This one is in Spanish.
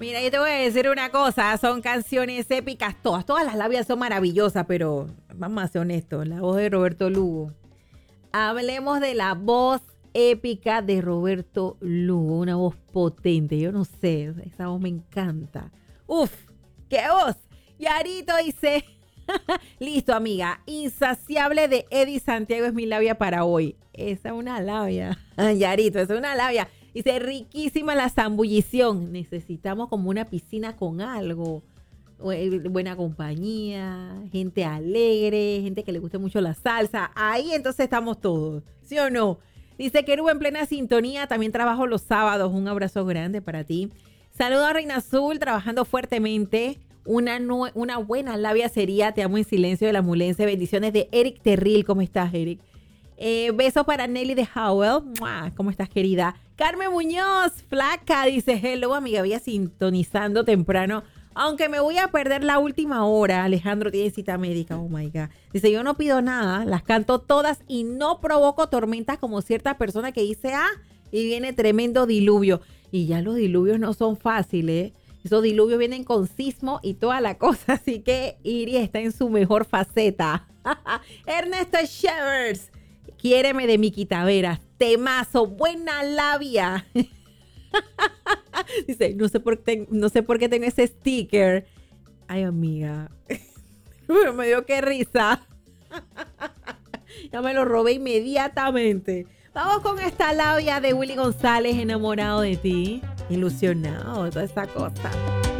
Mira, yo te voy a decir una cosa, son canciones épicas todas las labias son maravillosas, pero vamos a ser honestos, la voz de Roberto Lugo. Hablemos de la voz épica de Roberto Lugo, una voz potente, yo no sé, esa voz me encanta. ¡Uf! ¡Qué voz! Yarito dice, listo amiga, Insaciable de Eddie Santiago es mi labia para hoy. Esa es una labia, Yarito, esa es una labia. Dice, riquísima la zambullición. Necesitamos como una piscina con algo. Buena compañía, gente alegre, gente que le guste mucho la salsa. Ahí entonces estamos todos, ¿sí o no? Dice, Kerubo en plena sintonía. También trabajo los sábados. Un abrazo grande para ti. Saludos a Reina Azul, trabajando fuertemente. Una buena labia sería Te amo en silencio de la Mulense. Bendiciones de Eric Terril. ¿Cómo estás, Eric? Besos para Nelly de Howell. ¡Mua! ¿Cómo estás, querida? Carmen Muñoz, flaca, dice, hello, amiga, voy a sintonizando temprano. Aunque me voy a perder la última hora, Alejandro tiene cita médica, oh my God. Dice, yo no pido nada, las canto todas y no provoco tormentas como cierta persona que dice, y viene tremendo diluvio. Y ya los diluvios no son fáciles, esos diluvios vienen con sismo y toda la cosa, así que Iris está en su mejor faceta. Ernesto Shevers. Quiéreme de Miki Taveras, temazo, buena labia. Dice, no sé por qué tengo ese sticker. Ay, amiga. Me dio qué risa. Ya me lo robé inmediatamente. Vamos con esta labia de Willy González, enamorado de ti. Ilusionado, toda esa cosa.